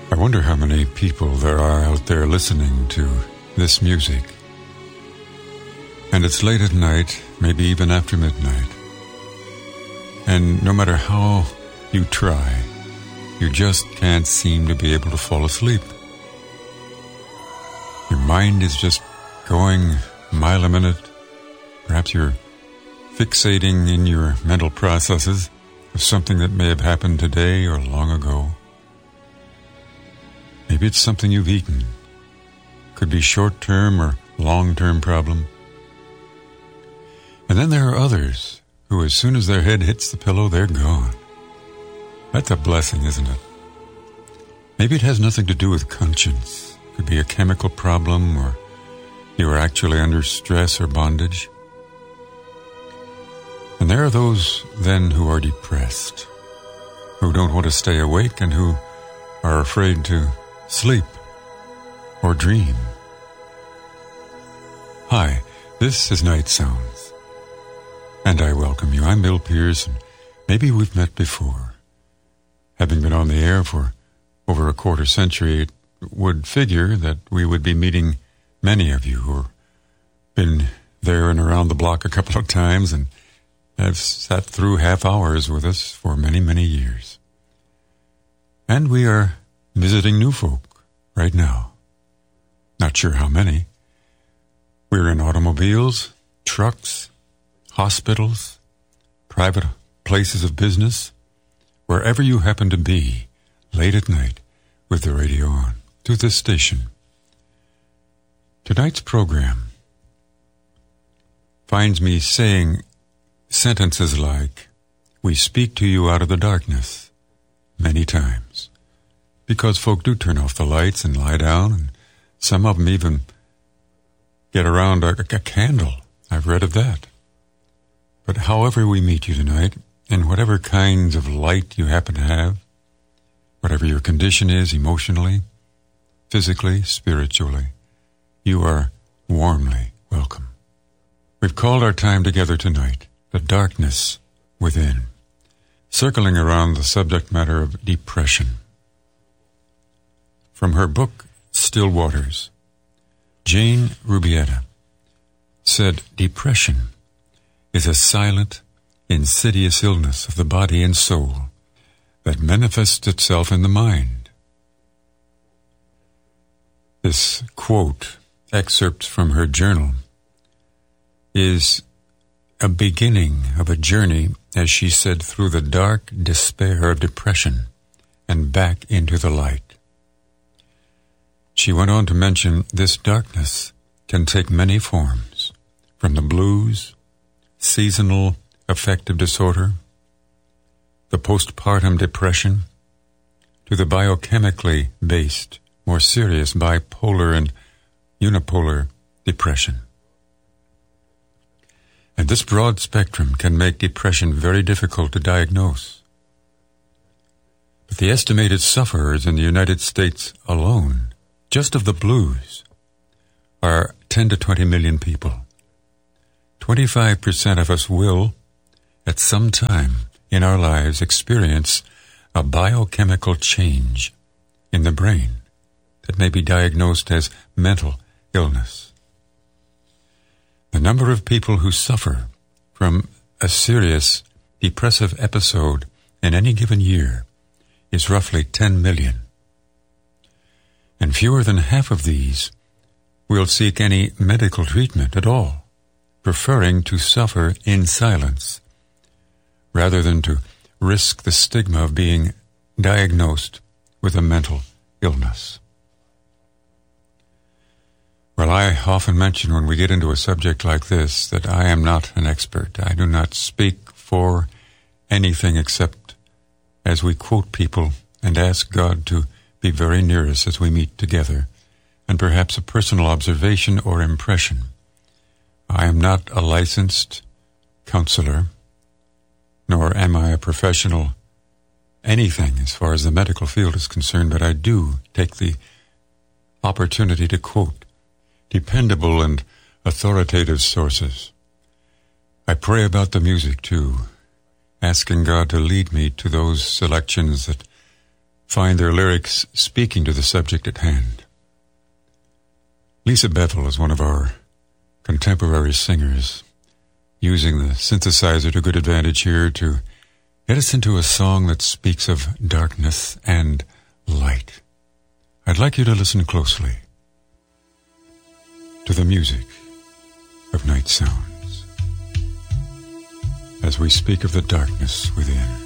I wonder how many people there are out there listening to this music. And it's late at night, maybe even after midnight. And no matter how you try, you just can't seem to be able to fall asleep. Your mind is just going a mile a minute. Perhaps you're fixating in your mental processes of something that may have happened today or long ago. Maybe it's something you've eaten. Could be short-term or long-term problem. And then there are others who, as soon as their head hits the pillow, they're gone. That's a blessing, isn't it? Maybe it has nothing to do with conscience. It could be a chemical problem, or you are actually under stress or bondage. And there are those then who are depressed, who don't want to stay awake and who are afraid to sleep or dream. Hi, this is Night Sounds, and I welcome you. I'm Bill Pierce, and maybe we've met before. Having been on the air for over a quarter century, it would figure that we would be meeting many of you who have been there and around the block a couple of times and have sat through half hours with us for many, many years. And we are visiting new folk right now. Not sure how many. We're in automobiles, trucks, hospitals, private places of business, wherever you happen to be, late at night, with the radio on, to this station. Tonight's program finds me saying sentences like, "We speak to you out of the darkness," many times. Because folk do turn off the lights and lie down, and some of them even get around a candle. I've read of that. But however we meet you tonight, in whatever kinds of light you happen to have, whatever your condition is emotionally, physically, spiritually, you are warmly welcome. We've called our time together tonight, The Darkness Within, circling around the subject matter of depression. From her book, Still Waters, Jane Rubietta said, "Depression is a silent, insidious illness of the body and soul that manifests itself in the mind." This quote, excerpt from her journal, is a beginning of a journey, as she said, through the dark despair of depression and back into the light. She went on to mention this darkness can take many forms, from the blues, seasonal affective disorder, the postpartum depression, to the biochemically based, more serious bipolar and unipolar depression. And this broad spectrum can make depression very difficult to diagnose. But the estimated sufferers in the United States alone, just of the blues, are 10 to 20 million people. 25% of us will, at some time in our lives, experience a biochemical change in the brain that may be diagnosed as mental illness. The number of people who suffer from a serious depressive episode in any given year is roughly 10 million. And fewer than half of these will seek any medical treatment at all, preferring to suffer in silence rather than to risk the stigma of being diagnosed with a mental illness. Well, I often mention when we get into a subject like this that I am not an expert. I do not speak for anything except as we quote people and ask God to be very near us as we meet together, and perhaps a personal observation or impression. I am not a licensed counselor, nor am I a professional anything as far as the medical field is concerned, but I do take the opportunity to quote dependable and authoritative sources. I pray about the music too, asking God to lead me to those selections that find their lyrics speaking to the subject at hand. Lisa Bevel is one of our contemporary singers, using the synthesizer to good advantage here to get us into a song that speaks of darkness and light. I'd like you to listen closely to the music of Night Sounds as we speak of the darkness within.